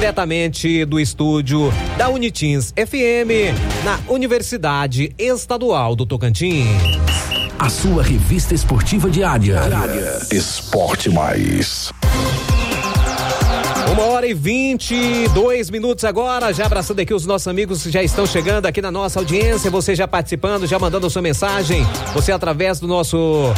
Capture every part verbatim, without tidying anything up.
diretamente do estúdio da Unitins F M, na Universidade Estadual do Tocantins. A sua revista esportiva diária. Esporte Mais. Uma hora e vinte e dois minutos agora, já abraçando aqui os nossos amigos que já estão chegando aqui na nossa audiência, você já participando, já mandando a sua mensagem, você através do nosso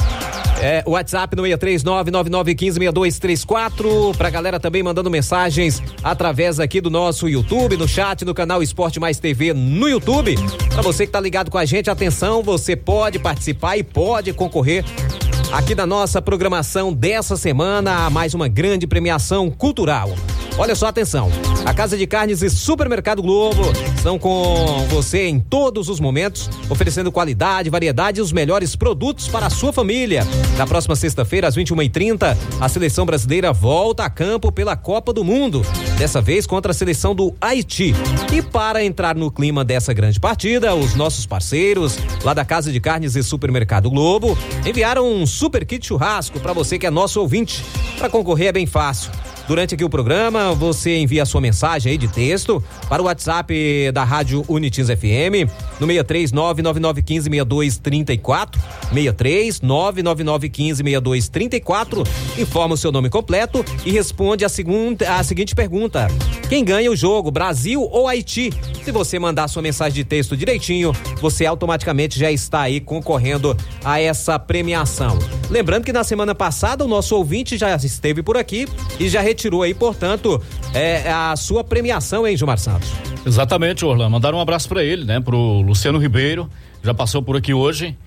é, WhatsApp no seis três nove nove nove um cinco seis dois três quatro, pra galera também mandando mensagens através aqui do nosso YouTube, no chat, no canal Esporte Mais T V no YouTube. Pra você que tá ligado com a gente, atenção, você pode participar e pode concorrer aqui da nossa programação dessa semana a mais uma grande premiação cultural. Olha só, atenção, a Casa de Carnes e Supermercado Globo estão com você em todos os momentos, oferecendo qualidade, variedade e os melhores produtos para a sua família. Na próxima sexta-feira, às vinte e uma e trinta, a seleção brasileira volta a campo pela Copa do Mundo, dessa vez contra a seleção do Haiti. E para entrar no clima dessa grande partida, os nossos parceiros lá da Casa de Carnes e Supermercado Globo enviaram um super kit churrasco para você que é nosso ouvinte. Para concorrer é bem fácil. Durante aqui o programa, você envia a sua mensagem aí de texto para o WhatsApp da Rádio Unitins F M no seis três nove nove nove um cinco seis dois três quatro, seis três nove nove nove um cinco seis dois três quatro, informa o seu nome completo e responde a, segunda, a seguinte pergunta: quem ganha o jogo, Brasil ou Haiti? Se você mandar a sua mensagem de texto direitinho, você automaticamente já está aí concorrendo a essa premiação. Lembrando que na semana passada o nosso ouvinte já esteve por aqui e já retirou aí, portanto, é, a sua premiação, hein, Gilmar Santos? Exatamente, Orlando. Mandaram um abraço para ele, né? Pro Luciano Ribeiro, já passou por aqui hoje.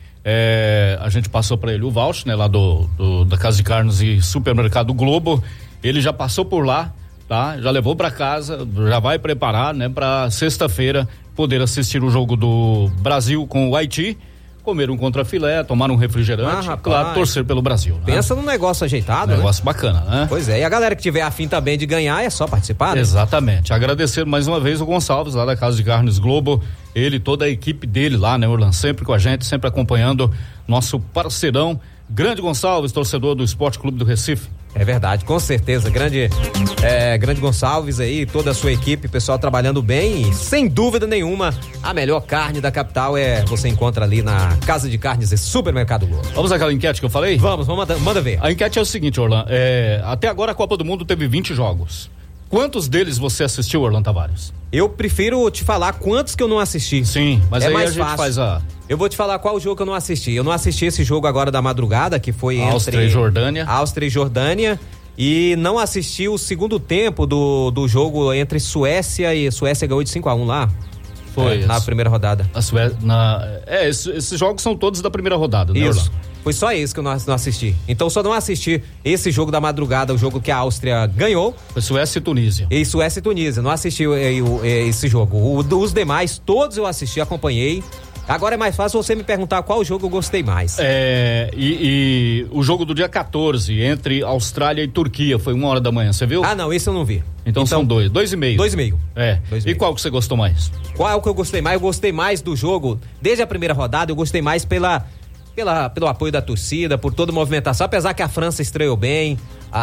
É, a gente passou para ele o voucher, né? Lá do, do da Casa de Carnes e Supermercado Globo. Ele já passou por lá, tá? Já levou para casa, já vai preparar, né? Para sexta-feira poder assistir o jogo do Brasil com o Haiti. Comer um contrafilé, tomar um refrigerante, ah, claro, torcer pelo Brasil. Né? Pensa num negócio ajeitado, negócio né? bacana, né? Pois é, e a galera que tiver afim também de ganhar é só participar, né? Exatamente. Agradecer mais uma vez o Gonçalves lá da Casa de Carnes Globo, ele, toda a equipe dele lá, né, Orlando? Sempre com a gente, sempre acompanhando nosso parceirão, grande Gonçalves, torcedor do Esporte Clube do Recife. É verdade, com certeza, grande é, grande Gonçalves aí, toda a sua equipe, pessoal trabalhando bem e sem dúvida nenhuma, a melhor carne da capital é, você encontra ali na Casa de Carnes e Supermercado Globo. Vamos àquela enquete que eu falei? Vamos, vamos manda, manda ver. A enquete é o seguinte, Orlando, é, até agora a Copa do Mundo teve vinte jogos. Quantos deles você assistiu, Orlando Tavares? Eu prefiro te falar quantos que eu não assisti. Sim, mas é aí mais a gente fácil. faz a... Eu vou te falar qual jogo que eu não assisti. Eu não assisti esse jogo agora da madrugada, que foi Áustria entre... e Jordânia. Áustria e Jordânia. E não assisti o segundo tempo do, do jogo entre Suécia e... Suécia ganhou de cinco a um lá. Foi. É, na primeira rodada. A Suécia... Na, é, esses, esses jogos são todos da primeira rodada, né, Isso. Orlando? Foi só esse que eu não, não assisti. Então só não assisti esse jogo da madrugada, o jogo que a Áustria ganhou. Foi Suécia e Tunísia. E Suécia e Tunísia. Não assisti e, e, esse jogo. O, os demais, todos eu assisti, acompanhei. Agora é mais fácil você me perguntar qual jogo eu gostei mais. É, e, e o jogo do dia quatorze, entre Austrália e Turquia, foi uma hora da manhã, você viu? Ah, não, esse eu não vi. Então, então são dois, dois e meio. Dois e meio. É. Dois e e meio. qual que você gostou mais? Qual é o que eu gostei mais? Eu gostei mais do jogo, desde a primeira rodada, eu gostei mais pela, pela, pelo apoio da torcida, por toda a movimentação, apesar que a França estreou bem,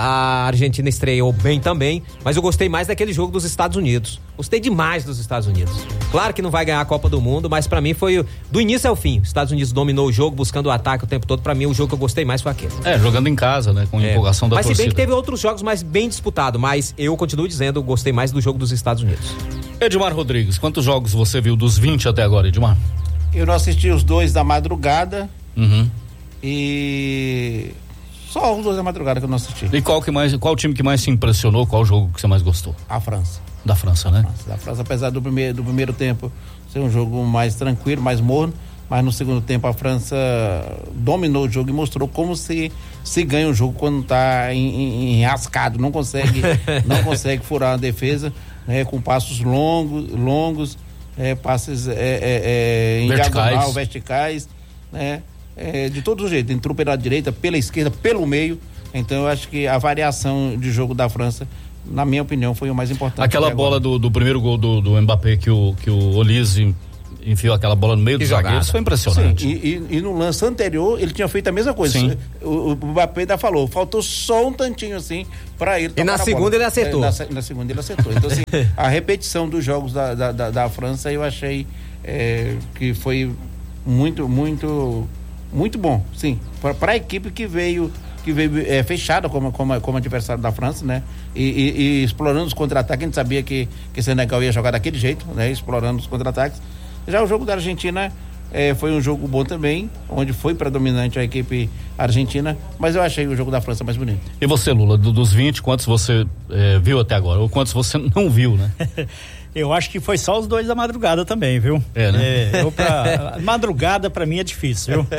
a Argentina estreou bem também, mas eu gostei mais daquele jogo dos Estados Unidos. Gostei demais dos Estados Unidos. Claro que não vai ganhar a Copa do Mundo, mas pra mim foi do início ao fim. Os Estados Unidos dominou o jogo, buscando o ataque o tempo todo. Pra mim, o jogo que eu gostei mais foi aquele. É, jogando em casa, né? Com é. empolgação da mas torcida. Mas se bem que teve outros jogos mais bem disputados, mas eu continuo dizendo, eu gostei mais do jogo dos Estados Unidos. Edmar Rodrigues, quantos jogos você viu dos vinte até agora, Edmar? Eu não assisti os dois da madrugada. Uhum. E... Só os dois da madrugada que eu não assisti. E qual, que mais, qual time que mais te impressionou? Qual jogo que você mais gostou? A França. Da França, né? Da França, da França, apesar do primeiro, do primeiro tempo ser um jogo mais tranquilo, mais morno, mas no segundo tempo a França dominou o jogo e mostrou como se, se ganha o jogo quando está enrascado, não consegue, não consegue furar a defesa, né, com passos longos, longos é, passes é, é, é, em verticais. diagonal, verticais, né? É, de todo jeito, entrou pela direita, pela esquerda, pelo meio. Então eu acho que a variação de jogo da França, na minha opinião, foi o mais importante. Aquela bola do, do primeiro gol do, do Mbappé que o, que o Olise enfiou aquela bola no meio dos zagueiros, foi impressionante. Sim, e, e, e no lance anterior ele tinha feito a mesma coisa. Sim. O, o Mbappé ainda falou, faltou só um tantinho assim para ele. E na segunda ele acertou. É, na, na segunda ele acertou. Então assim, a repetição dos jogos da, da, da, da França eu achei é, que foi muito, muito, muito bom, sim, para a equipe que veio que veio é, fechada como, como, como adversário da França, né? E, e, e explorando os contra-ataques, a gente sabia que que Senegal ia jogar daquele jeito, né? Explorando os contra-ataques. Já o jogo da Argentina é, foi um jogo bom também, onde foi predominante a equipe argentina, mas eu achei o jogo da França mais bonito. E você, Lula, do, dos vinte, quantos você é, viu até agora? Ou quantos você não viu, né? Eu acho que foi só os dois da madrugada também, viu? É, né? É, eu pra, madrugada pra mim é difícil, viu?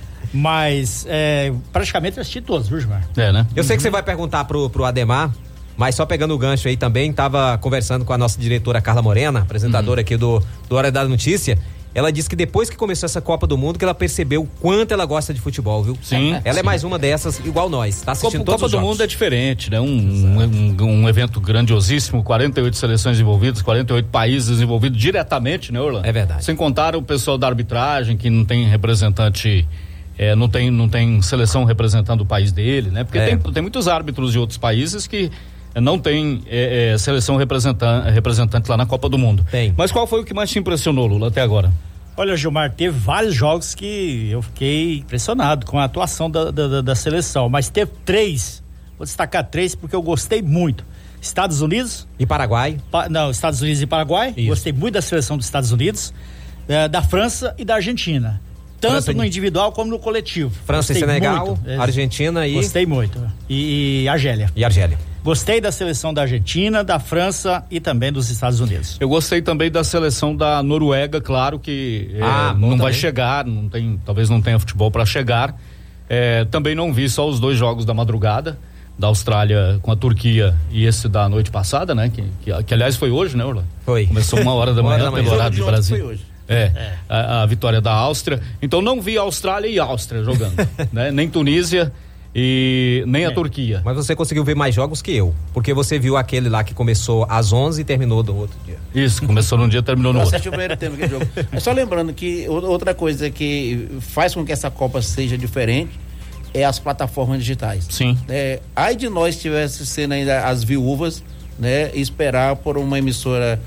Mas é, praticamente eu assisti todos, viu, Gilmar? É, né? Eu sei que você vai perguntar pro, pro Ademar, mas só pegando o gancho aí também, tava conversando com a nossa diretora Carla Morena, apresentadora uhum. aqui do, do Hora da Notícia. Ela disse que depois que começou essa Copa do Mundo, que ela percebeu o quanto ela gosta de futebol, viu? Sim. Ela sim. é mais uma dessas, igual nós, tá assistindo Copa, todos Copa os do jogos. Mundo é diferente, né? Um, um, um evento grandiosíssimo, quarenta e oito seleções envolvidas, quarenta e oito países envolvidos diretamente, né, Orlando? É verdade. Sem contar o pessoal da arbitragem, que não tem representante... É, não tem não tem seleção representando o país dele, né? Porque é. tem, tem muitos árbitros de outros países que não tem é, é, seleção representante, representante lá na Copa do Mundo. Tem. Mas qual foi o que mais te impressionou, Lula, até agora? Olha, Gilmar, teve vários jogos que eu fiquei impressionado com a atuação da, da, da seleção, mas teve três, vou destacar três porque eu gostei muito. Estados Unidos e Paraguai. Pa, não, Estados Unidos e Paraguai. Isso. Gostei muito da seleção dos Estados Unidos, é, da França e da Argentina. Tanto França, no individual como no coletivo. França Gostei e Senegal, muito. Argentina e... Gostei muito. E, e Argélia. E Argélia. Gostei da seleção da Argentina, da França e também dos Estados Unidos. Eu gostei também da seleção da Noruega, claro que ah, é, não vai também. chegar, não tem, talvez não tenha futebol para chegar. É, também não vi só os dois jogos da madrugada, da Austrália com a Turquia e esse da noite passada, né? Que, que, que aliás foi hoje, né, Orlando? Foi. Começou uma hora da manhã, hora da manhã. pelo horário de Brasil. Foi hoje. É, é. A, a vitória da Áustria. Então não vi a Austrália e a Áustria jogando, né? Nem Tunísia e nem é. a Turquia. Mas você conseguiu ver mais jogos que eu, porque você viu aquele lá que começou às onze e terminou do outro dia. Isso, começou num dia e terminou no outro. Você primeiro tempo aquele jogo. Mas só lembrando que outra coisa que faz com que essa Copa seja diferente é as plataformas digitais. Sim. É, ai de nós tivesse sendo ainda as viúvas, né? Esperar por uma emissora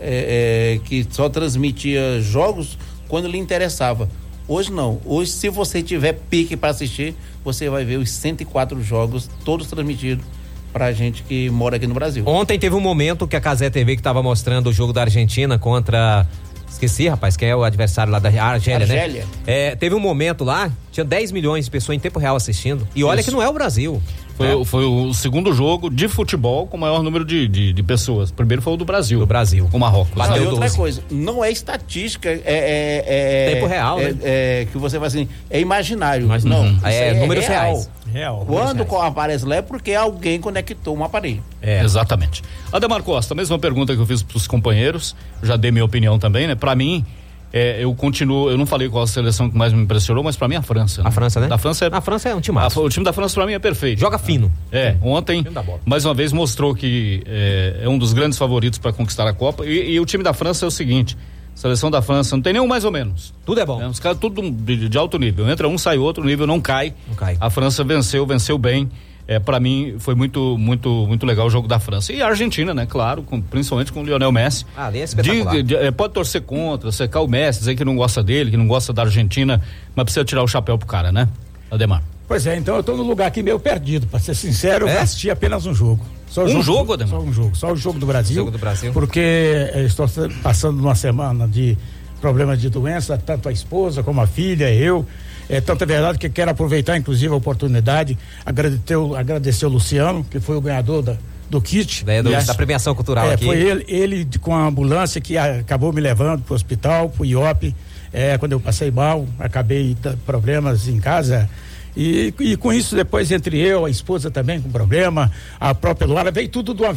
É, é, que só transmitia jogos quando lhe interessava. Hoje não. Hoje, se você tiver pique para assistir, você vai ver os cento e quatro jogos, todos transmitidos pra gente que mora aqui no Brasil. Ontem teve um momento que a Cazé T V que estava mostrando o jogo da Argentina contra... Esqueci, rapaz, quem é o adversário lá da Argélia, Argélia. né? É, teve um momento lá, tinha dez milhões de pessoas em tempo real assistindo. E olha Isso. que não é o Brasil. Foi, né? foi o segundo jogo de futebol com o maior número de, de, de pessoas. Primeiro foi o do Brasil. Do Brasil. Com o Marrocos. Bateu e outra doze. Coisa, não é estatística, é... é, é tempo real, é, né? É, que você vai assim, é imaginário. Mas, não, uhum. é, é números real. reais. Real. Quando reais. aparece lá é porque alguém conectou um aparelho. É. Exatamente. Ademar Costa, a mesma pergunta que eu fiz pros companheiros, já dei minha opinião também, né? Pra mim, É, eu continuo, eu não falei qual a seleção que mais me impressionou, mas pra mim a França. Né? A França, né? Da França é, a França é um time massa. O time da França pra mim é perfeito. Joga fino. É, é. ontem, mais uma vez, mostrou que é, é um dos grandes favoritos para conquistar a Copa. E, e o time da França é o seguinte: a seleção da França não tem nenhum mais ou menos. Tudo é bom. É, os caras tudo de, de alto nível. Entra um, sai outro, o nível não cai. Não cai. A França venceu, venceu bem. É, para mim foi muito, muito, muito legal o jogo da França. E a Argentina, né? Claro, com, principalmente com o Lionel Messi. Ah, ali é espetacular. De, de, é, pode torcer contra, secar o Messi, dizer que não gosta dele, que não gosta da Argentina, mas precisa tirar o chapéu pro cara, né? Ademar. Pois é, então eu tô no lugar aqui meio perdido, pra ser sincero, é? eu assisti apenas um jogo. Só um jogo, jogo, Ademar? Só um jogo, só o jogo do Brasil. Jogo do Brasil. Porque eu estou passando uma semana de problemas de doença, tanto a esposa como a filha, eu. É tanta verdade que quero aproveitar, inclusive, a oportunidade, agradecer, agradecer o Luciano, que foi o ganhador da, do kit. É, do, da premiação cultural é, aqui. Foi ele, ele com a ambulância que a, acabou me levando pro hospital, pro I O P. É, quando eu passei mal, acabei tendo problemas em casa. E, e com isso, depois, entre eu, a esposa também com problema, a própria Luara, veio tudo de uma vez.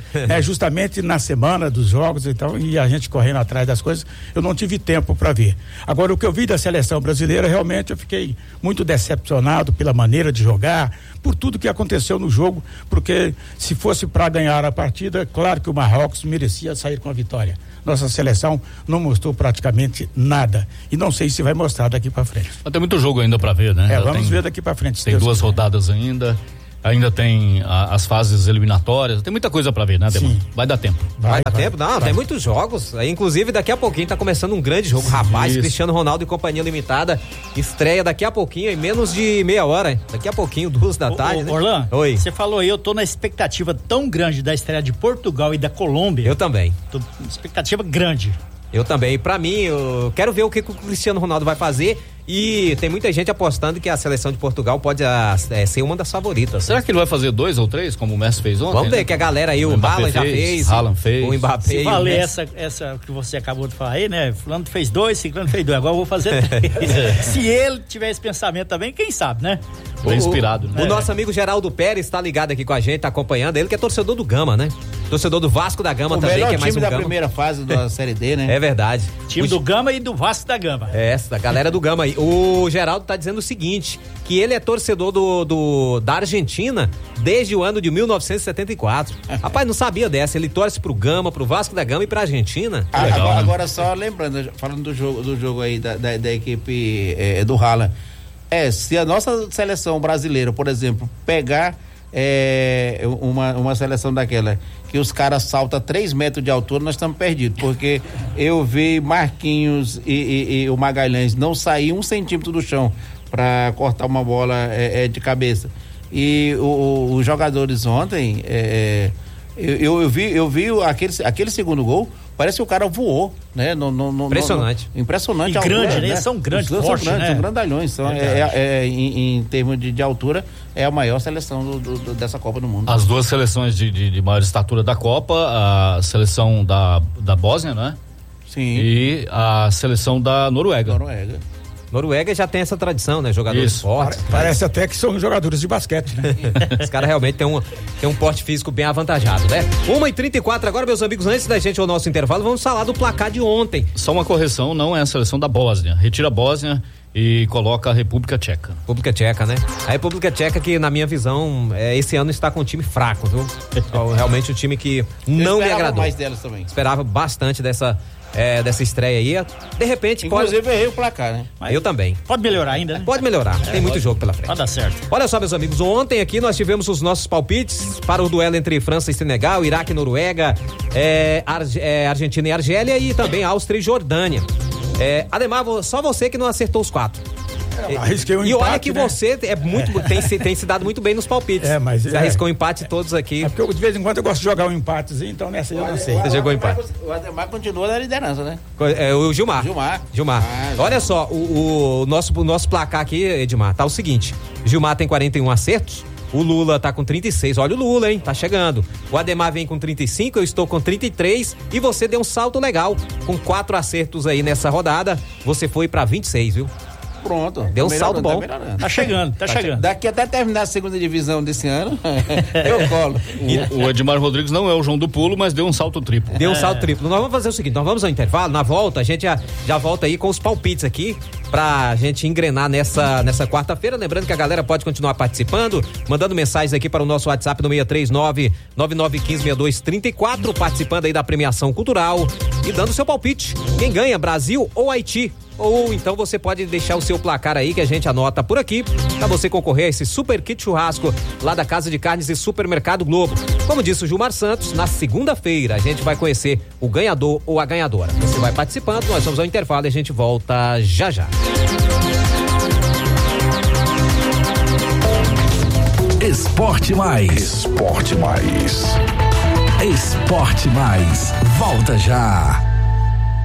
é justamente na semana dos jogos, então, e a gente correndo atrás das coisas, eu não tive tempo para ver. Agora, o que eu vi da seleção brasileira, realmente eu fiquei muito decepcionado pela maneira de jogar, por tudo que aconteceu no jogo, porque se fosse para ganhar a partida, claro que o Marrocos merecia sair com a vitória. Nossa seleção não mostrou praticamente nada e não sei se vai mostrar daqui para frente. Mas tem muito jogo ainda para ver, né? É, vamos tem, ver daqui para frente. Tem duas quiser. rodadas ainda. Ainda tem a, as fases eliminatórias, tem muita coisa pra ver, né, Demar? Vai dar tempo. Vai, vai dar vai, tempo? Não, vai. tem muitos jogos. Inclusive, daqui a pouquinho tá começando um grande jogo. Rapaz, Isso. Cristiano Ronaldo e Companhia Limitada estreia daqui a pouquinho, em menos de meia hora, hein? Daqui a pouquinho, duas da tarde, ô, né? Orlan, Oi. Você falou aí, eu tô na expectativa tão grande da estreia de Portugal e da Colômbia. Eu também. Tô expectativa grande. Eu também. E pra mim, eu quero ver o que, que o Cristiano Ronaldo vai fazer. E tem muita gente apostando que a seleção de Portugal pode a, é, ser uma das favoritas. Será que ele vai fazer dois ou três, como o Messi fez ontem? Vamos ver, né? que a galera aí, o, o Haaland já fez. Haaland fez. O Mbappé. Se valer essa, essa que você acabou de falar aí, né? Fulano fez dois, Ciclano fez dois, agora eu vou fazer três. Se ele tiver esse pensamento também, quem sabe, né? Foi inspirado, né? O nosso amigo Geraldo Pérez tá ligado aqui com a gente, tá acompanhando. Ele que é torcedor do Gama, né? Torcedor do Vasco da Gama o também, melhor que é mais time um da Gama. primeira fase da Série D, né? É verdade. Time o... do Gama e do Vasco da Gama. É, essa, a galera do Gama aí. O Geraldo tá dizendo o seguinte, que ele é torcedor do, do, da Argentina desde o ano de mil novecentos e setenta e quatro. Rapaz, não sabia dessa. Ele torce pro Gama, pro Vasco da Gama e pra Argentina. Ah, legal, agora, né? agora só lembrando, falando do jogo, do jogo aí da, da, da equipe é, do Haaland. É, se a nossa seleção brasileira, por exemplo, pegar é, uma, uma seleção daquela que os caras saltam três metros de altura, nós estamos perdidos, porque eu vi Marquinhos e, e, e o Magalhães não sair um centímetro do chão para cortar uma bola é, é, de cabeça. E o, o, os jogadores ontem, é, eu, eu vi, eu vi aquele, aquele segundo gol. Parece que o cara voou, né? No, no, no, impressionante. No, impressionante. E grande, altura, né? né? São grandes, são, fortes, são grandes, né? são grandalhões. São, é, é, é, em, em termos de, de altura, é a maior seleção do, do, dessa Copa do Mundo. As duas seleções de, de, de maior estatura da Copa, a seleção da, da Bósnia, né? Sim. E a seleção da Noruega. Noruega. Noruega já tem essa tradição, né? Jogadores Isso. fortes. Parece até que são jogadores de basquete, né? Os caras realmente têm um, têm um porte físico bem avantajado, né? uma e trinta e quatro agora, meus amigos, antes da gente ao nosso intervalo, vamos falar do placar de ontem. Só uma correção, não é a seleção da Bósnia. Retira a Bósnia e coloca a República Tcheca. República Tcheca, né? A República Tcheca que, na minha visão, é, esse ano está com um time fraco, viu? Realmente um time que não me agradou. mais delas também. Esperava bastante dessa... É, dessa estreia aí, de repente inclusive pode... errei o placar, né? Mas eu também. Pode melhorar ainda, né? Pode melhorar, é, tem muito pode, jogo pela frente. Pode dar certo. Olha só, meus amigos, ontem aqui nós tivemos os nossos palpites para o duelo entre França e Senegal, Iraque e Noruega, é, Arge, é, Argentina e Argélia e também Áustria e Jordânia. É, Ademar, só você que não acertou os quatro. Eu arrisquei um e empate, olha que né? você é muito, tem, se, tem se dado muito bem nos palpites. É, mas você é. arriscou um empate todos aqui. É porque eu, de vez em quando eu gosto de jogar um empatezinho, então nessa eu não sei. Você jogou empate. O Ademar continua na liderança, né? É, o Gilmar. Gilmar. Gilmar. Ah, olha só, o, o, nosso, o nosso placar aqui, Edmar, tá o seguinte: Gilmar tem quarenta e um acertos. O Lula tá com trinta e seis. Olha o Lula, hein? Tá chegando. O Ademar vem com trinta e cinco, eu estou com trinta e três e você deu um salto legal. Com quatro acertos aí nessa rodada, você foi pra vinte e seis, viu? Pronto. Deu um tá salto bom. Tá, tá chegando, tá, tá chegando. Daqui até terminar a segunda divisão desse ano, eu colo. O, o Edmar Rodrigues não é o João do Pulo, mas deu um salto triplo. Deu um salto triplo. Nós vamos fazer o seguinte, nós vamos ao intervalo, na volta, a gente já, já volta aí com os palpites aqui, pra gente engrenar nessa, nessa quarta-feira. Lembrando que a galera pode continuar participando, mandando mensagens aqui para o nosso WhatsApp no seis três nove, nove nove um cinco, seis dois três quatro, participando aí da premiação cultural e dando seu palpite. Quem ganha, Brasil ou Haiti? Ou então você pode deixar o seu placar aí que a gente anota por aqui para você concorrer a esse super kit churrasco lá da Casa de Carnes e Supermercado Globo. Como disse o Gilmar Santos, na segunda-feira a gente vai conhecer o ganhador ou a ganhadora. Você vai participando, nós vamos ao intervalo e a gente volta já já. Esporte Mais. Esporte Mais. Esporte Mais. Volta já.